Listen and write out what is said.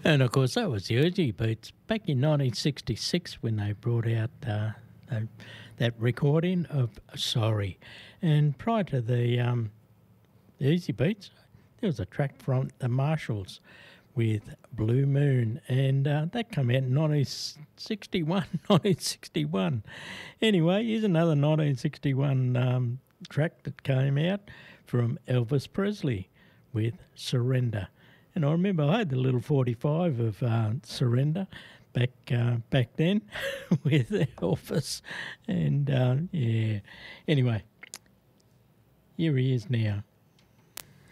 And of course, that was the Easy Beats back in 1966 when they brought out that recording of Sorry. And prior to the Easy Beats, there was a track from the Marshalls with Blue Moon, and that came out in 1961. Anyway, here's another 1961 track that came out from Elvis Presley with Surrender. And I remember I had the little 45 of Surrender back then with Elvis. And, yeah. Anyway, here he is now.